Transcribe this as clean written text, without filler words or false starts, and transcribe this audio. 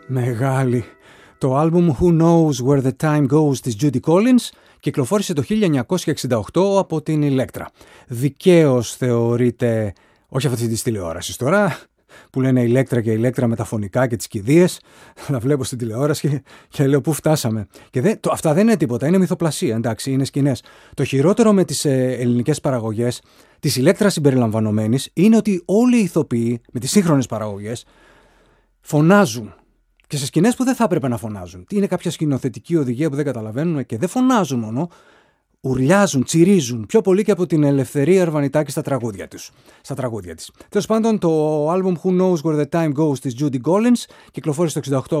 Μεγάλη. Το άλμπουμ Who Knows Where the Time Goes της Judy Collins κυκλοφόρησε το 1968 από την Ηλέκτρα. Δικαίως θεωρείται, όχι αυτή της τηλεόρασης τώρα, που λένε Ηλέκτρα και Ηλέκτρα με τα φωνικά και τις κηδείες, τα βλέπω στην τηλεόραση και λέω πού φτάσαμε. Και αυτά δεν είναι τίποτα, είναι μυθοπλασία, εντάξει, είναι σκηνές. Το χειρότερο με τις ελληνικές παραγωγές, της Ηλέκτρας συμπεριλαμβανομένης, είναι ότι όλοι οι ηθοποιοί με τις σύγχρονες παραγωγές φωνάζουν. Και σε σκηνές που δεν θα έπρεπε να φωνάζουν. Τι είναι κάποια σκηνοθετική οδηγία που δεν καταλαβαίνουμε και δεν φωνάζουν μόνο, ουρλιάζουν, τσιρίζουν πιο πολύ και από την Ελευθερία Αρβανιτάκη στα τραγούδια της. Τέλος πάντων, το album Who Knows Where the Time Goes της Judy Collins κυκλοφόρησε το 1968